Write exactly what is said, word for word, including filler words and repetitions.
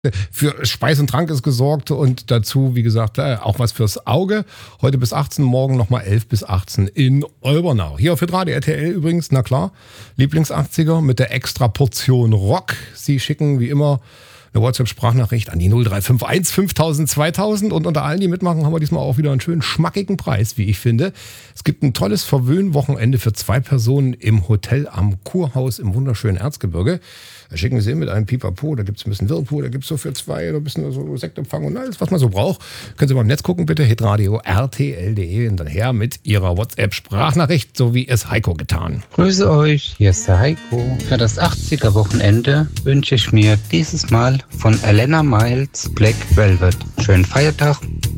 Für Speis und Trank ist gesorgt und dazu, wie gesagt, auch was fürs Auge. Heute bis achtzehn, morgen nochmal elf bis achtzehn in Olbernau. Hier auf Hitradio R T L übrigens, na klar, Lieblings-achtziger mit der extra Portion Rock. Sie schicken wie immer eine WhatsApp-Sprachnachricht an die null drei fünf eins fünftausend zweitausend und unter allen, die mitmachen, haben wir diesmal auch wieder einen schönen schmackigen Preis, wie ich finde. Es gibt ein tolles Verwöhnwochenende für zwei Personen im Hotel am Kurhaus im wunderschönen Erzgebirge. Da schicken wir sie mit einem Pipapo, da gibt es ein bisschen Whirlpool, da gibt es so für zwei oder ein bisschen so Sektempfang und alles, was man so braucht. Können Sie mal im Netz gucken, bitte, hitradio R T L punkt de und dann her mit Ihrer WhatsApp-Sprachnachricht, so wie es Heiko getan. Grüße euch, hier ist der Heiko. Für das achtziger-Wochenende wünsche ich mir dieses Mal von Elena Miles Black Velvet. Schönen Feiertag.